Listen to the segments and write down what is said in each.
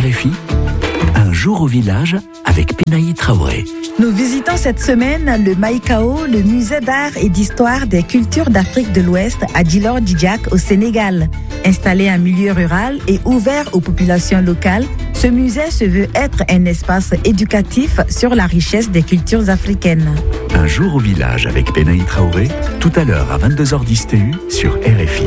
RFI, un jour au village avec Penaï Traoré. Nous visitons cette semaine le Maïkao, le musée d'art et d'histoire des cultures d'Afrique de l'Ouest à Djilor-Djidjack au Sénégal. Installé en milieu rural et ouvert aux populations locales, ce musée se veut être un espace éducatif sur la richesse des cultures africaines. Un jour au village avec Penaï Traoré, tout à l'heure à 22h10 TU sur RFI.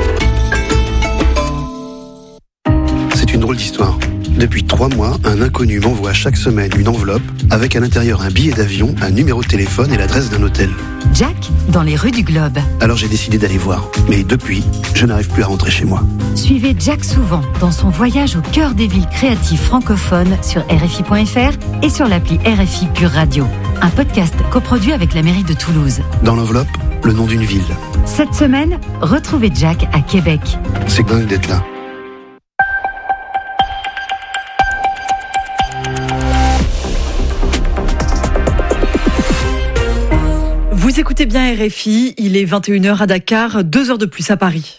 C'est une drôle d'histoire. Depuis 3 mois, un inconnu m'envoie chaque semaine une enveloppe avec à l'intérieur un billet d'avion, un numéro de téléphone et l'adresse d'un hôtel. Jack, dans les rues du Globe. Alors j'ai décidé d'aller voir. Mais depuis, je n'arrive plus à rentrer chez moi. Suivez Jack souvent dans son voyage au cœur des villes créatives francophones sur RFI.fr et sur l'appli RFI Pure Radio. Un podcast coproduit avec la mairie de Toulouse. Dans l'enveloppe, le nom d'une ville. Cette semaine, retrouvez Jack à Québec. C'est dingue d'être là. Vous écoutez bien RFI, il est 21h à Dakar, 2 heures de plus à Paris.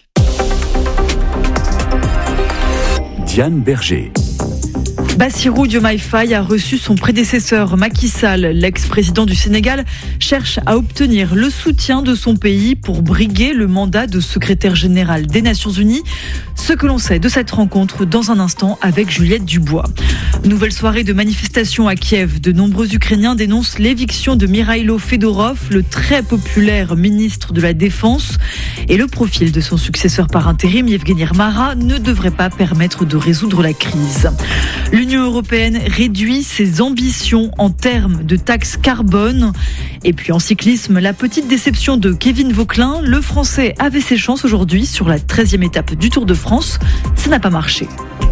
Diane Berger. Bassirou Diomaye Faye a reçu son prédécesseur Macky Sall. L'ex-président du Sénégal cherche à obtenir le soutien de son pays pour briguer le mandat de secrétaire général des Nations Unies. Ce que l'on sait de cette rencontre dans un instant avec Juliette Dubois. Nouvelle soirée de manifestation à Kiev. De nombreux Ukrainiens dénoncent l'éviction de Mikhailo Fedorov, le très populaire ministre de la Défense. Et le profil de son successeur par intérim, Yevgeny Mara, ne devrait pas permettre de résoudre la crise. L'Union européenne réduit ses ambitions en termes de taxes carbone. Et puis en cyclisme, la petite déception de Kevin Vauquelin. Le Français avait ses chances aujourd'hui sur la 13e étape du Tour de France. Ça n'a pas marché.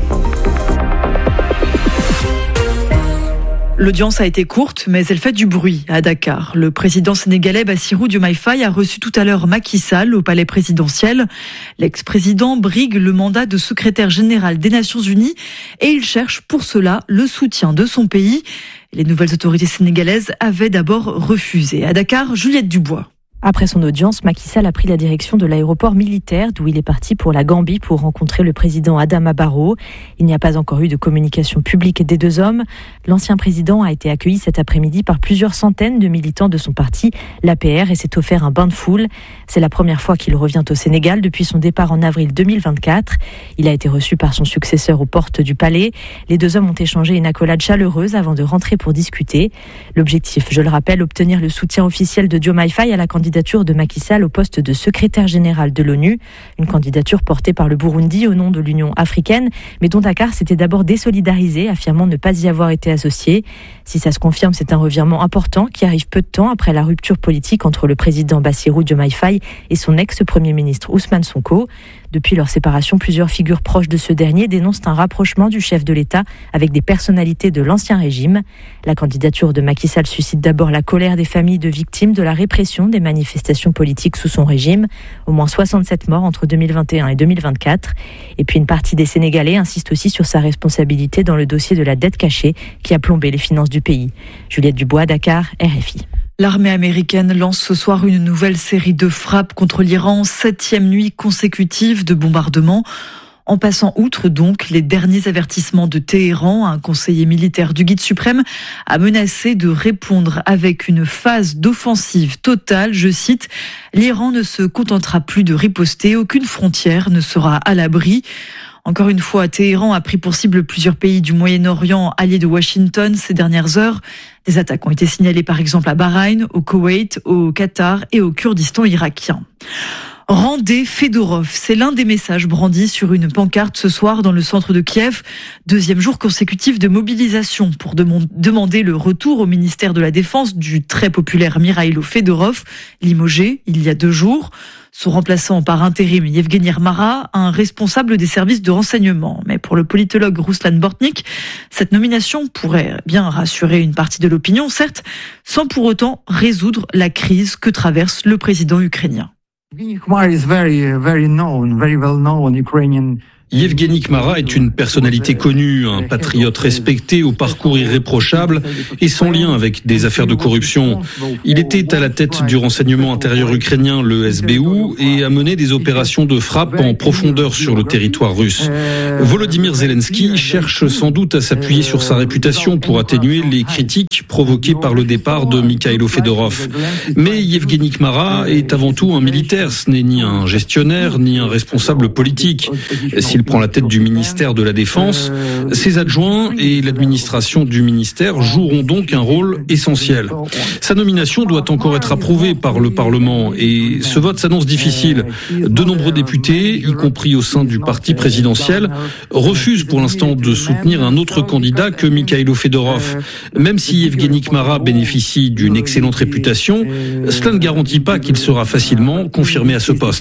L'audience a été courte, mais elle fait du bruit à Dakar. Le président sénégalais Bassirou Diomaye Faye a reçu tout à l'heure Macky Sall au palais présidentiel. L'ex-président brigue le mandat de secrétaire général des Nations Unies et il cherche pour cela le soutien de son pays. Les nouvelles autorités sénégalaises avaient d'abord refusé. À Dakar, Juliette Dubois. Après son audience, Macky Sall a pris la direction de l'aéroport militaire d'où il est parti pour la Gambie pour rencontrer le président Adama Barrow. Il n'y a pas encore eu de communication publique des deux hommes. L'ancien président a été accueilli cet après-midi par plusieurs centaines de militants de son parti, l'APR, et s'est offert un bain de foule. C'est la première fois qu'il revient au Sénégal depuis son départ en avril 2024. Il a été reçu par son successeur aux portes du palais. Les deux hommes ont échangé une accolade chaleureuse avant de rentrer pour discuter. L'objectif, je le rappelle, obtenir le soutien officiel de Diomaye Faye à la candidature de Macky Sall au poste de secrétaire général de l'ONU, une candidature portée par le Burundi au nom de l'Union africaine, mais dont Dakar s'était d'abord désolidarisé, affirmant ne pas y avoir été associé. Si ça se confirme, c'est un revirement important qui arrive peu de temps après la rupture politique entre le président Bassirou Diomaye Faye et son ex-premier ministre Ousmane Sonko. Depuis leur séparation, plusieurs figures proches de ce dernier dénoncent un rapprochement du chef de l'État avec des personnalités de l'ancien régime. La candidature de Macky Sall suscite d'abord la colère des familles de victimes de la répression des manifestations politiques sous son régime. Au moins 67 morts entre 2021 et 2024. Et puis une partie des Sénégalais insiste aussi sur sa responsabilité dans le dossier de la dette cachée qui a plombé les finances du pays. Juliette Dubois, Dakar, RFI. L'armée américaine lance ce soir une nouvelle série de frappes contre l'Iran, 7e nuit consécutive de bombardements. En passant outre donc les derniers avertissements de Téhéran, un conseiller militaire du guide suprême a menacé de répondre avec une phase d'offensive totale. Je cite, « L'Iran ne se contentera plus de riposter, aucune frontière ne sera à l'abri ». Encore une fois, Téhéran a pris pour cible plusieurs pays du Moyen-Orient alliés de Washington ces dernières heures. Des attaques ont été signalées par exemple à Bahreïn, au Koweït, au Qatar et au Kurdistan irakien. Rendez Fedorov, c'est l'un des messages brandis sur une pancarte ce soir dans le centre de Kiev. 2e jour consécutif de mobilisation pour demander le retour au ministère de la Défense du très populaire Mikhailo Fedorov, limogé il y a 2 jours. Son remplaçant par intérim, Yevgeny Mara, un responsable des services de renseignement. Mais pour le politologue Ruslan Bortnik, cette nomination pourrait bien rassurer une partie de l'opinion, certes, sans pour autant résoudre la crise que traverse le président ukrainien. Yevgeny Khmar is very well known Ukrainian Yevgeny Kmara est une personnalité connue, un patriote respecté au parcours irréprochable et sans lien avec des affaires de corruption. Il était à la tête du renseignement intérieur ukrainien, le SBU, et a mené des opérations de frappe en profondeur sur le territoire russe. Volodymyr Zelensky cherche sans doute à s'appuyer sur sa réputation pour atténuer les critiques provoquées par le départ de Mikhailo Fedorov. Mais Yevgeny Kmara est avant tout un militaire, ce n'est ni un gestionnaire, ni un responsable politique. S'il prend la tête du ministère de la Défense, ses adjoints et l'administration du ministère joueront donc un rôle essentiel. Sa nomination doit encore être approuvée par le Parlement et ce vote s'annonce difficile. De nombreux députés, y compris au sein du parti présidentiel, refusent pour l'instant de soutenir un autre candidat que Mikhailo Fedorov. Même si Yevgeny Kmara bénéficie d'une excellente réputation, cela ne garantit pas qu'il sera facilement confirmé à ce poste.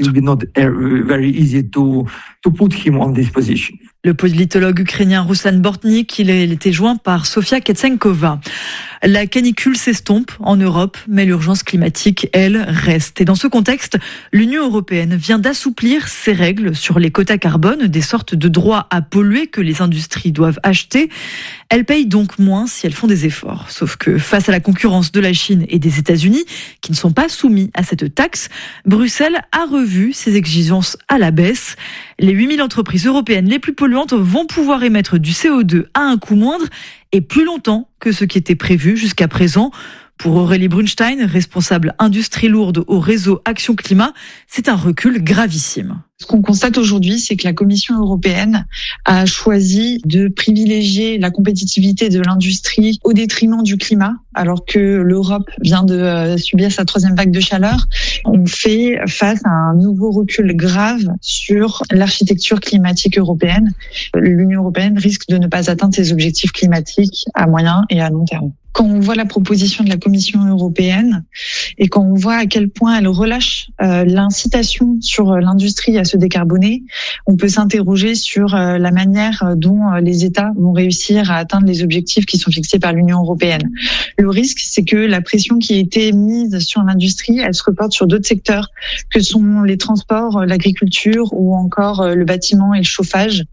Le politologue ukrainien Ruslan Bortnik, il était joint par Sofia Ketsenkova. La canicule s'estompe en Europe, mais l'urgence climatique, elle, reste. Et dans ce contexte, l'Union européenne vient d'assouplir ses règles sur les quotas carbone, des sortes de droits à polluer que les industries doivent acheter. Elles payent donc moins si elles font des efforts. Sauf que face à la concurrence de la Chine et des États-Unis, qui ne sont pas soumis à cette taxe, Bruxelles a revu ses exigences à la baisse. Les 8000 entreprises européennes les plus polluantes vont pouvoir émettre du CO2 à un coût moindre et plus longtemps que ce qui était prévu jusqu'à présent. Pour Aurélie Brunstein, responsable industrie lourde au réseau Action Climat, c'est un recul gravissime. Ce qu'on constate aujourd'hui, c'est que la Commission européenne a choisi de privilégier la compétitivité de l'industrie au détriment du climat, alors que l'Europe vient de subir sa 3e vague de chaleur. On fait face à un nouveau recul grave sur l'architecture climatique européenne. L'Union européenne risque de ne pas atteindre ses objectifs climatiques à moyen et à long terme. Quand on voit la proposition de la Commission européenne et quand on voit à quel point elle relâche l'incitation sur l'industrie à se décarboner, on peut s'interroger sur la manière dont les États vont réussir à atteindre les objectifs qui sont fixés par l'Union européenne. Le risque, c'est que la pression qui a été mise sur l'industrie, elle se reporte sur d'autres secteurs que sont les transports, l'agriculture ou encore le bâtiment et le chauffage,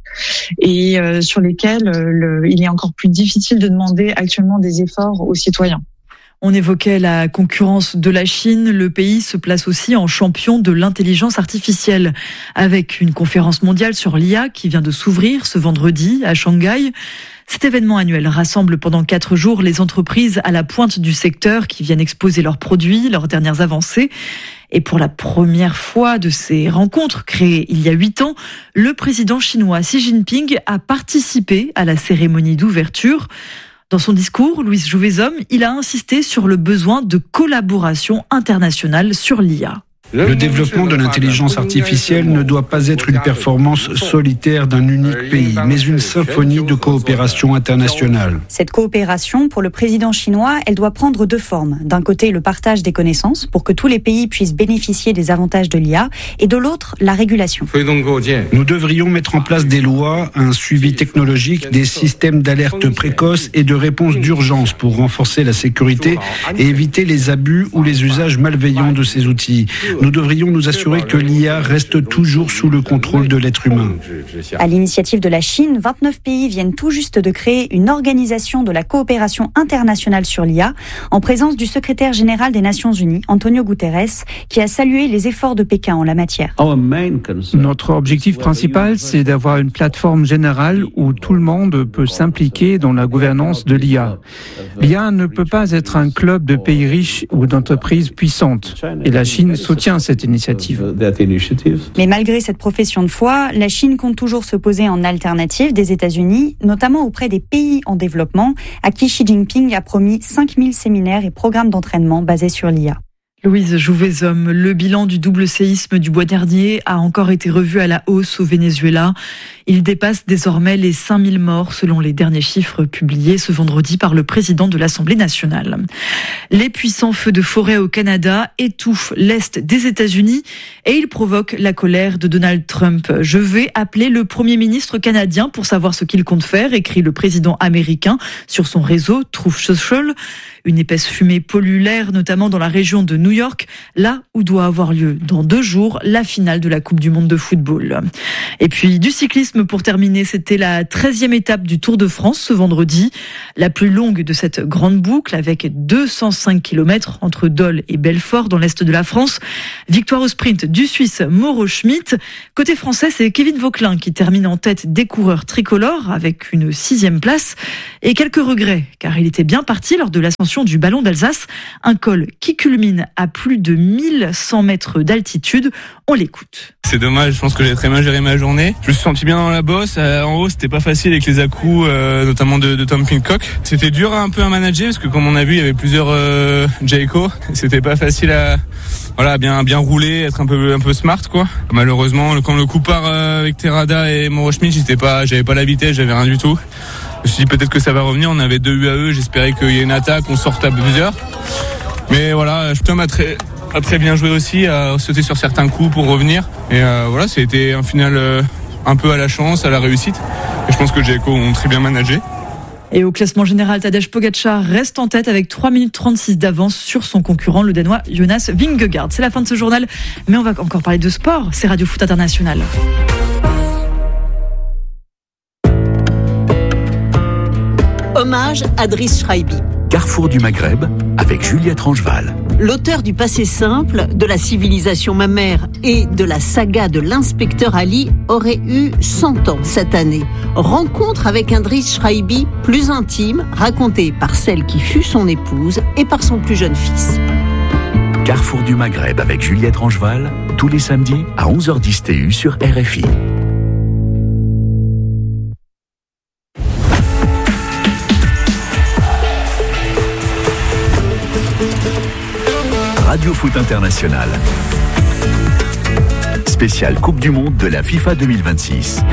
et sur lesquels il est encore plus difficile de demander actuellement des efforts aux citoyens. On évoquait la concurrence de la Chine. Le pays se place aussi en champion de l'intelligence artificielle, avec une conférence mondiale sur l'IA qui vient de s'ouvrir ce vendredi à Shanghai. Cet événement annuel rassemble pendant 4 jours les entreprises à la pointe du secteur qui viennent exposer leurs produits, leurs dernières avancées. Et pour la première fois de ces rencontres créées il y a 8 ans, le président chinois Xi Jinping a participé à la cérémonie d'ouverture. Dans son discours, Louise Jouvezhomme, il a insisté sur le besoin de collaboration internationale sur l'IA. Le développement de l'intelligence artificielle ne doit pas être une performance solitaire d'un unique pays, mais une symphonie de coopération internationale. Cette coopération, pour le président chinois, elle doit prendre 2 formes. D'un côté, le partage des connaissances pour que tous les pays puissent bénéficier des avantages de l'IA, et de l'autre, la régulation. Nous devrions mettre en place des lois, un suivi technologique, des systèmes d'alerte précoce et de réponse d'urgence pour renforcer la sécurité et éviter les abus ou les usages malveillants de ces outils. Nous devrions nous assurer que l'IA reste toujours sous le contrôle de l'être humain. À l'initiative de la Chine, 29 pays viennent tout juste de créer une organisation de la coopération internationale sur l'IA, en présence du secrétaire général des Nations Unies, Antonio Guterres, qui a salué les efforts de Pékin en la matière. Notre objectif principal, c'est d'avoir une plateforme générale où tout le monde peut s'impliquer dans la gouvernance de l'IA. L'IA ne peut pas être un club de pays riches ou d'entreprises puissantes. Et la Chine soutient cette initiative. Mais malgré cette profession de foi, la Chine compte toujours se poser en alternative des États-Unis, notamment auprès des pays en développement, à qui Xi Jinping a promis 5000 séminaires et programmes d'entraînement basés sur l'IA. Louise Jouvezhomme, le bilan du double séisme du mois dernier a encore été revu à la hausse au Venezuela. Il dépasse désormais les 5000 morts selon les derniers chiffres publiés ce vendredi par le président de l'Assemblée nationale. Les puissants feux de forêt au Canada étouffent l'Est des États-Unis et ils provoquent la colère de Donald Trump. Je vais appeler le Premier ministre canadien pour savoir ce qu'il compte faire, écrit le président américain sur son réseau Truth Social. Une épaisse fumée pollue l'air, notamment dans la région de New York, là où doit avoir lieu dans 2 jours la finale de la Coupe du Monde de football. Et puis du cyclisme pour terminer, c'était la 13e étape du Tour de France ce vendredi, la plus longue de cette grande boucle avec 205 km entre Dole et Belfort dans l'est de la France. Victoire au sprint du Suisse Mauro Schmid. Côté français, c'est Kevin Vauquelin qui termine en tête des coureurs tricolores avec une 6e place et quelques regrets car il était bien parti lors de l'ascension du Ballon d'Alsace, un col qui culmine à plus de 1100 mètres d'altitude. On l'écoute. C'est dommage, je pense que j'ai très mal géré ma journée. Je me suis senti bien dans la bosse. En haut, c'était pas facile avec les à-coups, notamment de Tom Pidcock. C'était dur un peu à manager parce que comme on a vu, il y avait plusieurs Jayco. C'était pas facile à bien rouler, être un peu smart quoi. Malheureusement, quand le coup part avec Terrada et Mauro Schmid, j'avais pas la vitesse, j'avais rien du tout. Je me suis dit peut-être que ça va revenir. On avait 2 UAE, j'espérais qu'il y ait une attaque, on sorte à plusieurs. Mais voilà, Tom a très bien joué aussi, à sauter sur certains coups pour revenir. Et voilà, c'était un final un peu à la chance, à la réussite. Et je pense que Jayco ont très bien managé. Et au classement général, Tadej Pogacar reste en tête avec 3 minutes 36 d'avance sur son concurrent, le Danois Jonas Vingegaard. C'est la fin de ce journal, mais on va encore parler de sport. C'est Radio Foot International. Hommage à Driss Schreibi. Carrefour du Maghreb avec Juliette Rangeval. L'auteur du passé simple, de la civilisation mammaire et de la saga de l'inspecteur Ali aurait eu 100 ans cette année. Rencontre avec un Driss Schreibi plus intime, racontée par celle qui fut son épouse et par son plus jeune fils. Carrefour du Maghreb avec Juliette Rangeval, tous les samedis à 11h10 TU sur RFI. Radio Foot International. Spécial Coupe du Monde de la FIFA 2026.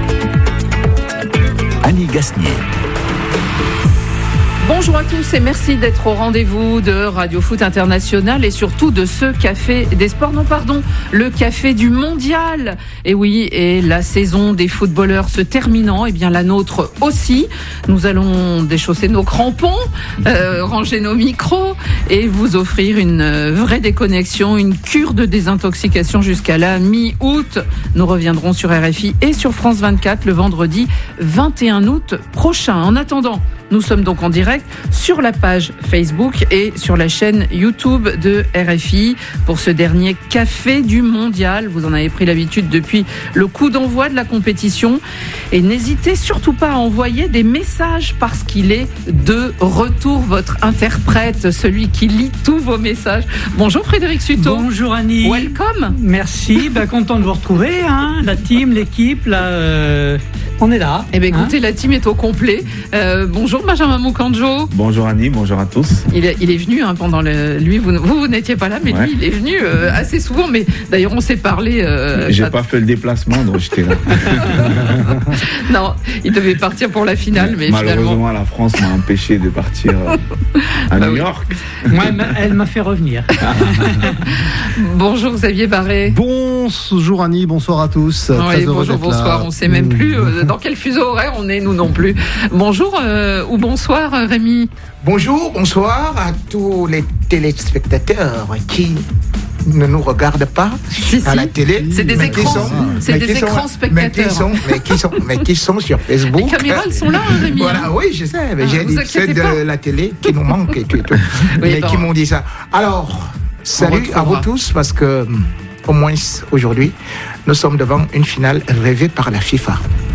Annie Gasnier. Bonjour à tous et merci d'être au rendez-vous de Radio Foot International et surtout de ce café des sports, le café du mondial. Et oui, et la saison des footballeurs se terminant, et bien la nôtre aussi. Nous allons déchausser nos crampons, ranger nos micros et vous offrir une vraie déconnexion, une cure de désintoxication jusqu'à la mi-août. Nous reviendrons sur RFI et sur France 24 le vendredi 21 août prochain. En attendant, nous sommes donc en direct sur la page Facebook et sur la chaîne YouTube de RFI pour ce dernier café du mondial. Vous en avez pris l'habitude depuis le coup d'envoi de la compétition. Et n'hésitez surtout pas à envoyer des messages parce qu'il est de retour, votre interprète, celui qui lit tous vos messages. Bonjour Frédéric Suto. Bonjour Annie. Welcome. Merci, content de vous retrouver, la team, l'équipe, on est là. Eh bien écoutez, la team est au complet. Bonjour Benjamin Moukanjo. Bonjour Annie, bonjour à tous. Il est venu pendant lui, vous n'étiez pas là, mais lui il est venu assez souvent. Mais d'ailleurs on s'est parlé. J'ai pas fait le déplacement, donc j'étais là. Non, il devait partir pour la finale, mais malheureusement finalement la France m'a empêché de partir à New York. Moi, elle m'a fait revenir. Bonjour Xavier Barré. Bonjour Annie, bonsoir à tous. Oui, bonsoir, on sait même plus dans quel fuseau horaire on est, nous non plus. Bonjour ou bonsoir Rémi. Bonjour, bonsoir à tous les téléspectateurs qui ne nous regardent pas à la télé. C'est des écrans, écrans spectateurs. Mais qui sont sur Facebook. Les caméras, elles sont là, Rémi. Voilà, oui, je sais. Mais j'ai dit ceux de la télé qui nous manquent et tout. Mais qui m'ont dit ça. Alors, salut à vous tous parce que au moins aujourd'hui, nous sommes devant une finale rêvée par la FIFA.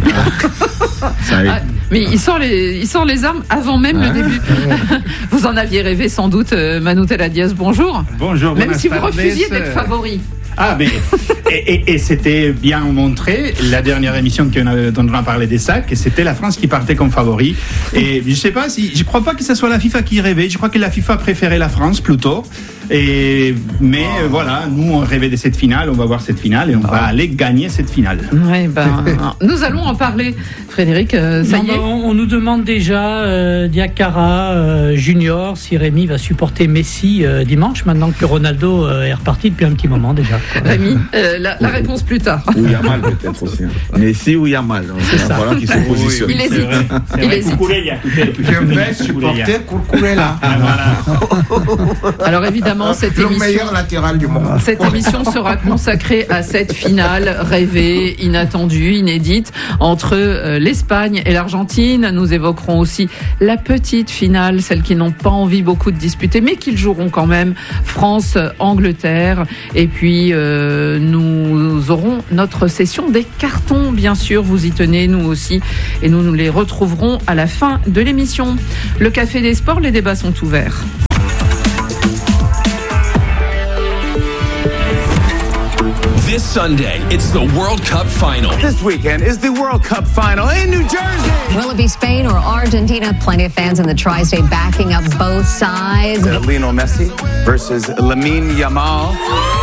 Mais il sort les armes avant même le début. Vous en aviez rêvé sans doute, Manu Teladias. Bonjour. Bonjour. Même si vous refusiez d'être favori. Ah, mais et c'était bien montré, la dernière émission dont on a parlé des sacs, et c'était la France qui partait comme favori. Et je crois pas que ce soit la FIFA qui rêvait, je crois que la FIFA préférait la France plutôt. Mais voilà, nous on rêvait de cette finale, on va voir cette finale et on va aller gagner cette finale. Ouais, nous allons en parler. Frédéric, ça y est. On nous demande déjà Diakara Junior si Rémi va supporter Messi dimanche, maintenant que Ronaldo est reparti depuis un petit moment déjà. Rémi, la réponse plus tard. Ou Yamal peut-être aussi. Messi ou Yamal. C'est ça. Voilà qui se positionne. Il hésite. Je vais supporter Cucurella. Alors évidemment, le meilleur latéral du monde. Cette émission sera consacrée à cette finale rêvée, inattendue, inédite entre l'Espagne et l'Argentine. Nous évoquerons aussi la petite finale, celle qu'ils n'ont pas envie beaucoup de disputer, mais qu'ils joueront quand même, France-Angleterre. Et puis nous aurons notre session des cartons, bien sûr. Vous y tenez, nous aussi. Et nous les retrouverons à la fin de l'émission. Le Café des Sports, les débats sont ouverts. This Sunday, it's the World Cup final. This weekend is the World Cup final in New Jersey. Will it be Spain or Argentina? Plenty of fans in the tri-state backing up both sides. Lionel Messi versus Lamine Yamal.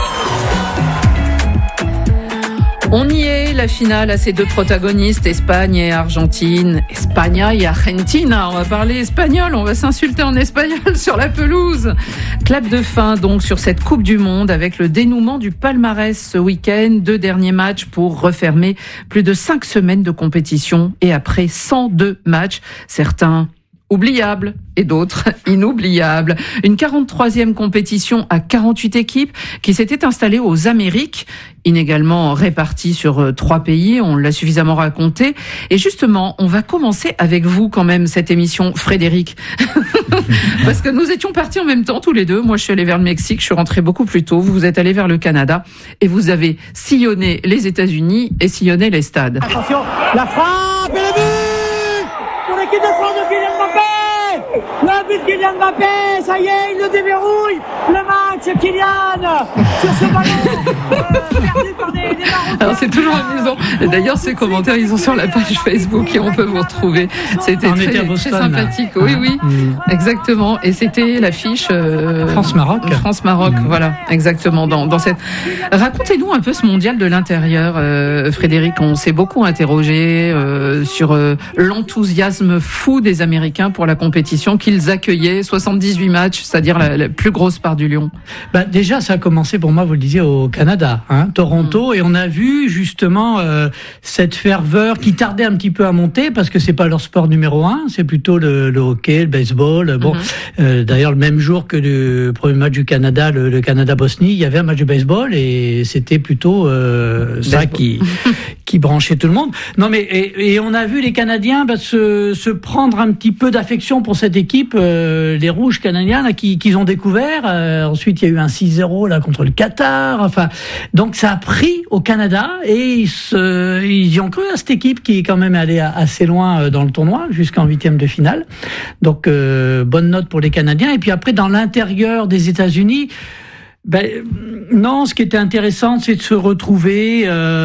On y est, la finale à ces deux protagonistes, Espagne et Argentine. España et Argentina, on va parler espagnol, on va s'insulter en espagnol sur la pelouse. Clap de fin donc sur cette Coupe du Monde avec le dénouement du palmarès ce week-end. 2 derniers matchs pour refermer plus de 5 semaines de compétition et après 102 matchs, certains oubliables et d'autres inoubliables. Une 43e compétition à 48 équipes qui s'était installée aux Amériques, inégalement répartie sur 3 pays, on l'a suffisamment raconté. Et justement, on va commencer avec vous quand même cette émission, Frédéric. Parce que nous étions partis en même temps tous les deux. Moi, je suis allée vers le Mexique, je suis rentrée beaucoup plus tôt. Vous êtes allés vers le Canada et vous avez sillonné les États-Unis et sillonné les stades. Attention, la frappe et le but pour l'équipe de France de Kylian Mbappé. Le but de Kylian Mbappé, ça y est, il le déverrouille. Le match, Kylian, sur ce ballon, perdu par des Marocains. Alors c'est toujours amusant. Et d'ailleurs, ces commentaires, ils sont sur la page Facebook et on peut vous retrouver. C'était très sympathique. Oui, exactement. Et c'était l'affiche France-Maroc. France-Maroc, voilà, exactement. Dans cette. Racontez-nous un peu ce mondial de l'intérieur, Frédéric. On s'est beaucoup interrogé sur l'enthousiasme fou des Américains pour la compétition qu'ils accueillaient, 78 matchs, c'est-à-dire la plus grosse part du lion. Déjà, ça a commencé pour moi, vous le disiez, au Canada, Toronto, et on a vu justement cette ferveur qui tardait un petit peu à monter parce que c'est pas leur sport numéro 1, c'est plutôt le hockey, le baseball. D'ailleurs, le même jour que le premier match du Canada, le Canada-Bosnie, il y avait un match de baseball et c'était plutôt ça qui branchait tout le monde. Non, mais et on a vu les Canadiens se prendre un petit peu d'affection pour cette équipe, les Rouges canadiens là, qu'ils ont découvert. Ensuite, il y a eu un 6-0 là contre le Qatar. Enfin, donc ça a pris au Canada et ils y ont cru à cette équipe qui est quand même allée assez loin dans le tournoi, jusqu'en 8e de finale. Donc bonne note pour les Canadiens. Et puis après, dans l'intérieur des États-Unis, non, ce qui était intéressant, c'est de se retrouver.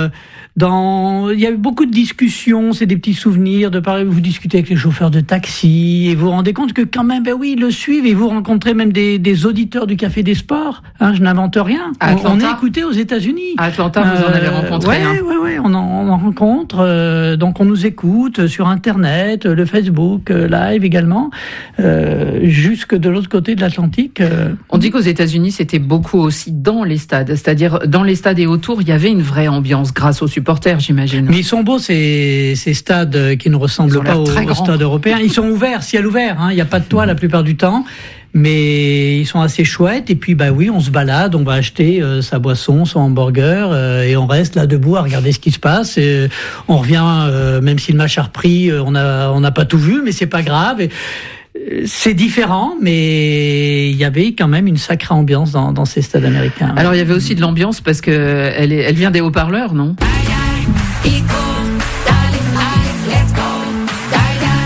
Il y a eu beaucoup de discussions, c'est des petits souvenirs de pareil, vous discutez avec les chauffeurs de taxi et vous vous rendez compte que quand même, ils le suivent et vous rencontrez même des auditeurs du Café des Sports. Je n'invente rien. On est écouté aux États-Unis. À Atlanta, vous en avez rencontré un. Oui, on en rencontre. Donc on nous écoute sur Internet, le Facebook Live également, jusque de l'autre côté de l'Atlantique. On dit qu'aux États-Unis, c'était beaucoup aussi dans les stades, c'est-à-dire dans les stades et autour, il y avait une vraie ambiance grâce aux supporters, j'imagine. Mais ils sont beaux ces stades qui ne ressemblent pas aux stades européens. Ils sont ouverts, ciel ouvert. Il n'y a pas de toit la plupart du temps. Mais ils sont assez chouettes. Et puis, on se balade, on va acheter sa boisson, son hamburger, et on reste là debout à regarder ce qui se passe. Et on revient, même si le match a repris, on n'a pas tout vu, mais c'est pas grave. Et c'est différent, mais il y avait quand même une sacrée ambiance dans ces stades américains. Alors, il y avait aussi de l'ambiance parce que elle vient des haut-parleurs, non ?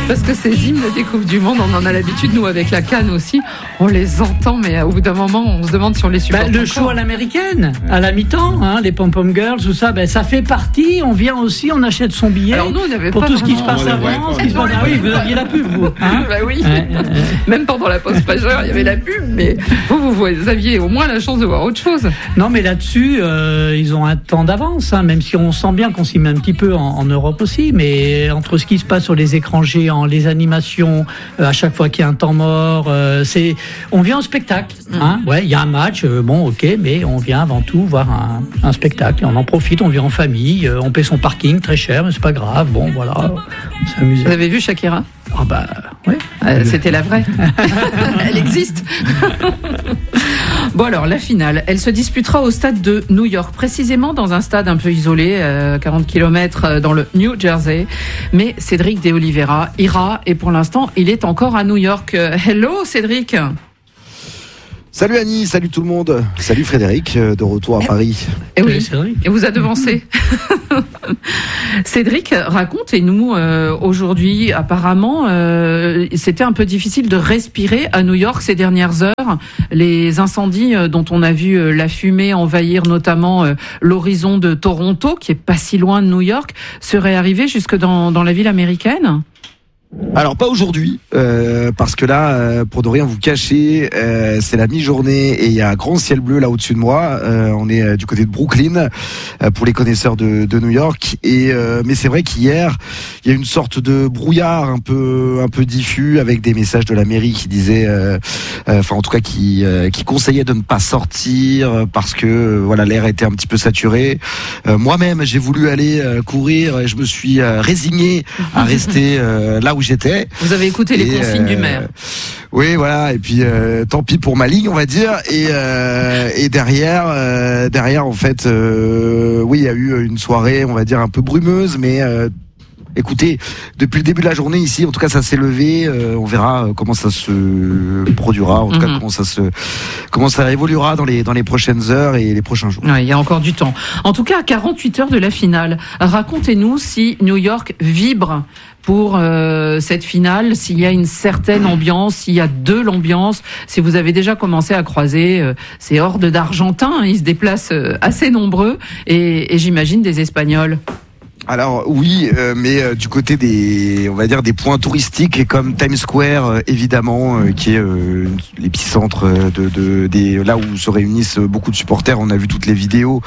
Parce que ces hymnes des Coupes du Monde, on en a l'habitude, nous, avec la CAN aussi, on les entend, mais au bout d'un moment, on se demande si on les supporte le show à l'américaine, à la mi-temps, les pom-pom girls, tout ça, ça fait partie, on vient aussi, on achète son billet. Alors nous, on n'avait pour pas tout ce qui se passe avant, ce qui se passe... Ah oui, vous aviez la pub, vous. Oui. Même pendant la pause majeure, il y avait la pub, mais vous aviez au moins la chance de voir autre chose. Non, mais là-dessus, ils ont un temps d'avance, même si on sent bien qu'on s'y met un petit peu en Europe aussi, mais entre ce qui se passe sur les écrans géants, les animations, à chaque fois qu'il y a un temps mort, on vient au spectacle. Ouais, il y a un match, ok, mais on vient avant tout voir un spectacle. On en profite, on vient en famille, on paie son parking très cher, mais c'est pas grave. Bon, voilà, on s'amuse. Vous avez vu Shakira ? Ah bah, oui. C'était la vraie. Elle existe. Bon alors, la finale, elle se disputera au stade de New York, précisément dans un stade un peu isolé, 40 km dans le New Jersey. Mais Cédric de Oliveira ira, et pour l'instant, il est encore à New York. Hello Cédric. Salut Annie, salut tout le monde. Salut Frédéric, de retour à Paris. Et oui, et vous a devancé. Cédric, racontez-nous, aujourd'hui, apparemment, c'était un peu difficile de respirer à New York ces dernières heures. Les incendies dont on a vu la fumée envahir notamment l'horizon de Toronto, qui est pas si loin de New York, seraient arrivés jusque dans la ville américaine ? Alors pas aujourd'hui, parce que là, pour ne rien vous cacher, c'est la mi-journée et il y a un grand ciel bleu là au-dessus de moi. On est du côté de Brooklyn, pour les connaisseurs de New York. Mais c'est vrai qu'hier, il y a une sorte de brouillard un peu diffus avec des messages de la mairie qui disaient, en tout cas qui conseillaient de ne pas sortir parce que voilà, l'air était un petit peu saturé. Moi-même, j'ai voulu aller courir et je me suis résigné à rester là où j'étais. Vous avez écouté les consignes du maire. Oui, voilà. Et puis tant pis pour ma ligne, on va dire. Et derrière, en fait, oui, il y a eu une soirée, on va dire un peu brumeuse, mais écoutez, depuis le début de la journée ici, en tout cas, ça s'est levé. On verra comment ça se produira, en tout cas comment ça évoluera dans les prochaines heures et les prochains jours. Ouais, il y a encore du temps. En tout cas, à 48 heures de la finale, racontez-nous si New York vibre pour cette finale, s'il y a une certaine ambiance, s'il y a de l'ambiance, si vous avez déjà commencé à croiser ces hordes d'Argentins, ils se déplacent assez nombreux, et j'imagine des Espagnols. Alors oui, mais du côté des points touristiques comme Times Square, évidemment, qui est l'épicentre des là où se réunissent beaucoup de supporters. On a vu toutes les vidéos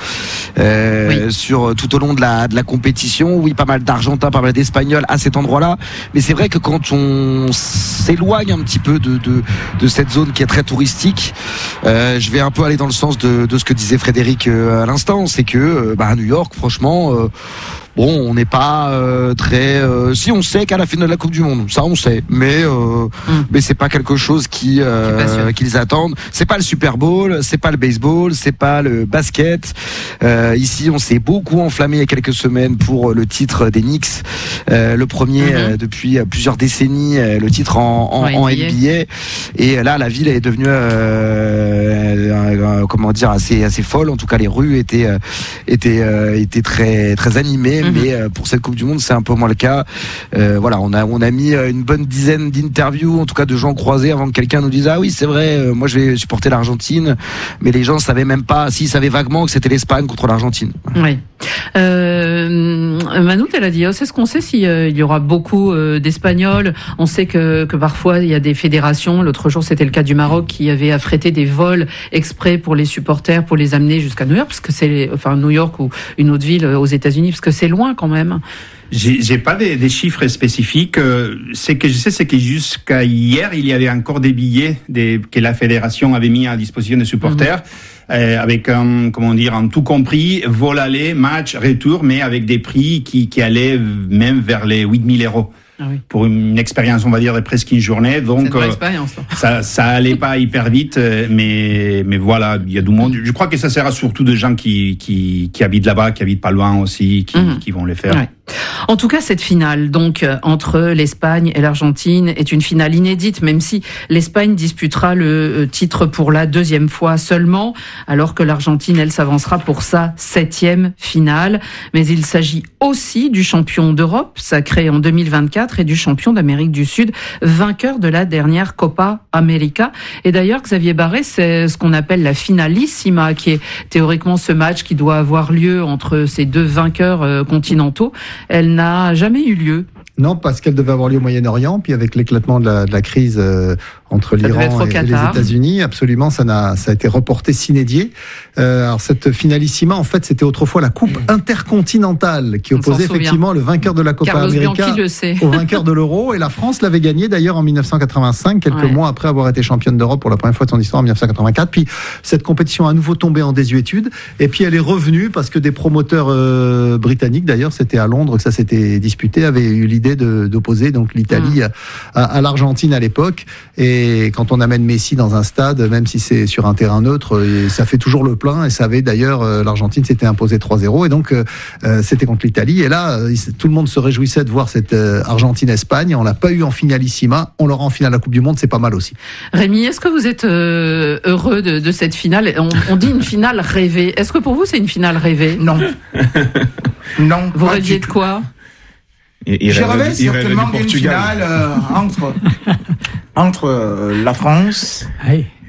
sur tout au long de la compétition. Oui, pas mal d'Argentins, pas mal d'Espagnols à cet endroit-là. Mais c'est vrai que quand on s'éloigne un petit peu de cette zone qui est très touristique, je vais un peu aller dans le sens de ce que disait Frédéric à l'instant, c'est que à New York, franchement. Bon, on n'est pas très. Si on sait qu'à la finale de la Coupe du Monde, ça on sait, mais c'est pas quelque chose qu'ils attendent. C'est pas le Super Bowl, c'est pas le baseball, c'est pas le basket. Ici, on s'est beaucoup enflammé il y a quelques semaines pour le titre des Knicks, le premier depuis plusieurs décennies, le titre en NBA. Et là, la ville est devenue assez folle. En tout cas, les rues étaient très très animées. Mais pour cette Coupe du Monde, c'est un peu moins le cas. Voilà, on a mis une bonne dizaine d'interviews, en tout cas de gens croisés, avant que quelqu'un nous dise ah oui c'est vrai, moi je vais supporter l'Argentine. Mais les gens savaient même pas, s'ils savaient vaguement que c'était l'Espagne contre l'Argentine. Oui. Manu Teladios, est-ce qu'on sait s'il y aura beaucoup d'Espagnols? On sait que parfois il y a des fédérations. L'autre jour c'était le cas du Maroc qui avait affrété des vols exprès pour les supporters pour les amener jusqu'à New York, parce que c'est New York ou une autre ville aux États-Unis, parce que c'est loin quand même. J'ai pas des chiffres spécifiques. Ce que je sais, c'est que jusqu'à hier, il y avait encore des billets que la fédération avait mis à disposition des supporters, avec un tout compris, vol aller, match, retour, mais avec des prix qui allaient même vers les 8 000 €. Ah oui. Pour une expérience, on va dire, de presque une journée. Donc, ça allait pas hyper vite, mais voilà, il y a du monde. Je crois que ça sera surtout de gens qui habitent là-bas, qui habitent pas loin aussi, qui vont les faire. Ouais. En tout cas, cette finale, donc, entre l'Espagne et l'Argentine est une finale inédite, même si l'Espagne disputera le titre pour la 2e fois seulement, alors que l'Argentine, elle, s'avancera pour sa 7e finale. Mais il s'agit aussi du champion d'Europe, sacré en 2024, et du champion d'Amérique du Sud, vainqueur de la dernière Copa América. Et d'ailleurs, Xavier Barré, c'est ce qu'on appelle la finalissima, qui est théoriquement ce match qui doit avoir lieu entre ces deux vainqueurs continentaux. Elle n'a jamais eu lieu. Non, parce qu'elle devait avoir lieu au Moyen-Orient, puis avec l'éclatement de la crise entre l'Iran et les États-Unis, absolument, ça a été reporté sine die. Alors cette finalissima, en fait, c'était autrefois la Coupe intercontinentale qui opposait effectivement le vainqueur de la Copa América au vainqueur de l'Euro, et la France l'avait gagné d'ailleurs en 1985, quelques mois après avoir été championne d'Europe pour la première fois de son histoire en 1984. Puis cette compétition a à nouveau tombé en désuétude, et puis elle est revenue parce que des promoteurs britanniques, d'ailleurs, c'était à Londres que ça s'était disputé, avaient eu l'idée d'opposer donc l'Italie à l'Argentine à l'époque. Et quand on amène Messi dans un stade, même si c'est sur un terrain neutre, ça fait toujours le plein. Et ça avait d'ailleurs, l'Argentine s'était imposée 3-0, et donc c'était contre l'Italie. Et là, tout le monde se réjouissait de voir cette Argentine-Espagne. On l'a pas eu en finalissima, on l'aura en finale de la Coupe du Monde, c'est pas mal aussi. Rémi, est-ce que vous êtes heureux de cette finale? On dit une finale rêvée. Est-ce que pour vous c'est une finale rêvée? Non. Non. Vous rêviez de quoi? Je rêvais certainement d'une finale entre la France